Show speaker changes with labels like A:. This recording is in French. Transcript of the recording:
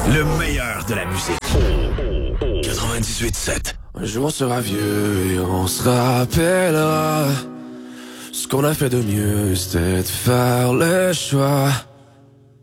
A: Le meilleur de la musique. 98.7.
B: Un jour on sera vieux et on se rappellera. Ce qu'on a fait de mieux, c'était de faire le choix